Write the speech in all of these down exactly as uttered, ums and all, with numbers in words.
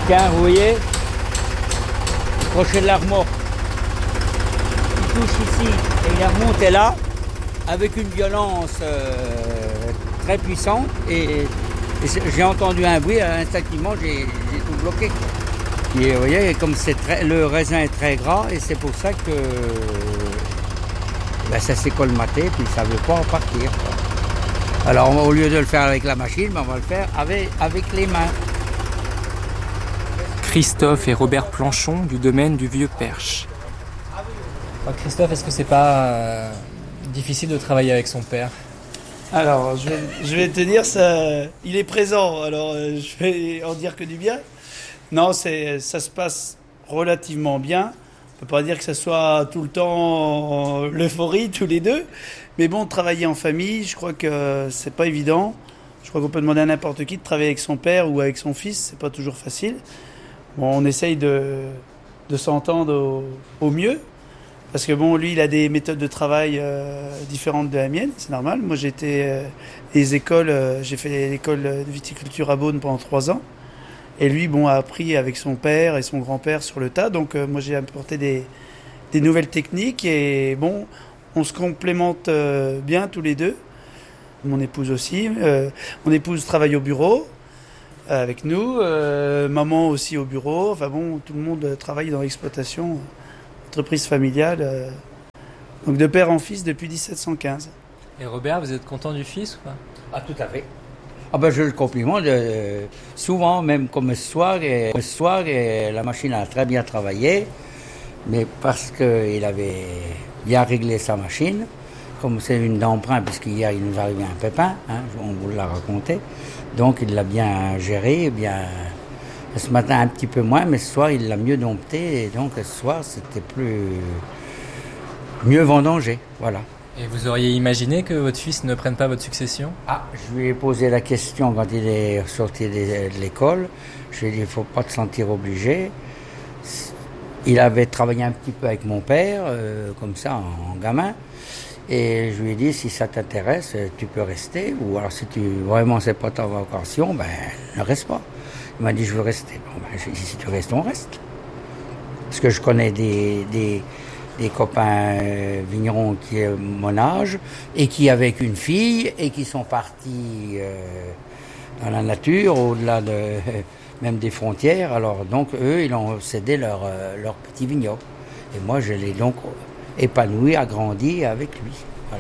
Tiens, vous voyez, le crochet de la remorque, il touche ici et il est remonté là, avec une violence euh, très puissante. Et, et j'ai entendu un bruit, instinctivement, j'ai, j'ai tout bloqué. Et vous voyez, comme c'est très, le raisin est très gras, et c'est pour ça que ben, ça s'est colmaté, puis ça ne veut pas en partir, quoi. Alors, au lieu de le faire avec la machine, ben, on va le faire avec, avec les mains. Christophe et Robert Planchon du domaine du Vieux Perche. Christophe, est-ce que c'est pas euh, difficile de travailler avec son père ? Alors, je vais, je vais te dire, ça, il est présent, alors euh, je vais en dire que du bien. Non, c'est, ça se passe relativement bien. On peut pas dire que ça soit tout le temps l'euphorie, tous les deux. Mais bon, travailler en famille, je crois que c'est pas évident. Je crois qu'on peut demander à n'importe qui de travailler avec son père ou avec son fils, c'est pas toujours facile. Bon, on essaye de, de s'entendre au, au mieux. Parce que bon, lui, il a des méthodes de travail euh, différentes de la mienne, c'est normal. Moi, j'ai été euh, les écoles, euh, j'ai fait l'école de viticulture à Beaune pendant trois ans. Et lui, bon, a appris avec son père et son grand-père sur le tas. Donc, euh, moi, j'ai apporté des, des nouvelles techniques. Et bon, on se complémente euh, bien tous les deux. Mon épouse aussi. Euh, mon épouse travaille au bureau euh, avec nous. Euh, maman aussi au bureau. Enfin bon, tout le monde travaille dans l'exploitation. Entreprise familiale, euh, donc de père en fils depuis dix-sept cent quinze. Et Robert, vous êtes content du fils ou pas ? Ah, tout à fait. Ah ben, je le complimente euh, souvent, même comme ce soir. Et, ce soir, et la machine a très bien travaillé, mais parce qu'il avait bien réglé sa machine, comme c'est une d'emprunt, puisqu'hier il nous arrivait un pépin, hein, on vous l'a raconté, donc il l'a bien géré, bien... Ce matin un petit peu moins, mais ce soir il l'a mieux dompté, et donc ce soir c'était plus mieux vendangé, voilà. Et vous auriez imaginé que votre fils ne prenne pas votre succession ? Ah, je lui ai posé la question quand il est sorti de l'école. Je lui ai dit, il ne faut pas te sentir obligé. Il avait travaillé un petit peu avec mon père, euh, comme ça, en, en gamin. Et je lui ai dit, si ça t'intéresse, tu peux rester. Ou alors si tu vraiment c'est pas ta vocation, ben ne reste pas. Il m'a dit, je veux rester. Bon, ben, j'ai dit, si tu restes, on reste. Parce que je connais des, des, des copains euh, vignerons qui ont mon âge et qui avec une fille et qui sont partis euh, dans la nature, au-delà de, euh, même des frontières. Alors donc, eux, ils ont cédé leur, euh, leur petit vignoble. Et moi, je l'ai donc épanoui, agrandi avec lui. Voilà.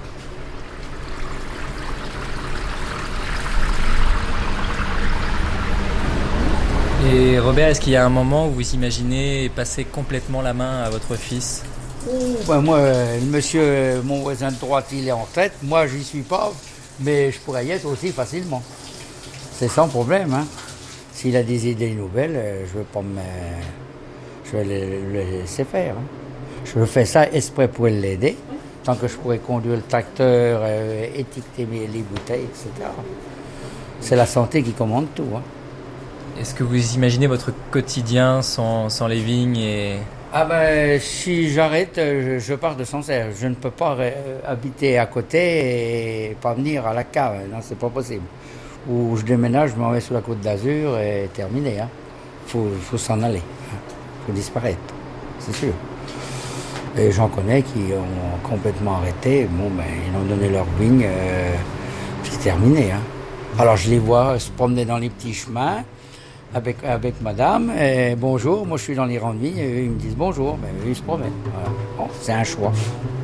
Et Robert, est-ce qu'il y a un moment où vous imaginez passer complètement la main à votre fils ? Oh, ben moi, le monsieur, mon voisin de droite, il est en retraite. Moi, j'y suis pas, mais je pourrais y être aussi facilement. C'est sans problème, hein. S'il a des idées nouvelles, je veux pas me... Je vais le, le laisser faire, hein. Je fais ça exprès pour l'aider, tant que je pourrais conduire le tracteur, euh, étiqueter les bouteilles, et cetera. C'est la santé qui commande tout, hein. Est-ce que vous imaginez votre quotidien sans, sans les vignes et... Ah ben, si j'arrête, je, je pars de Sancerre. Je ne peux pas euh, habiter à côté et pas venir à la cave. Non, c'est pas possible. Ou je déménage, je m'en vais sur la Côte d'Azur et terminé. Hein. Faut, faut s'en aller. Hein. Faut disparaître, c'est sûr. Et j'en connais qui ont complètement arrêté. Bon, ben, ils ont donné leur vigne, euh, c'est terminé. Hein. Alors je les vois se promener dans les petits chemins. Avec, avec madame, et bonjour, moi je suis dans les rangs de vigne, et eux, ils me disent bonjour, ben, eux, ils se promènent. Voilà. Bon, c'est un choix.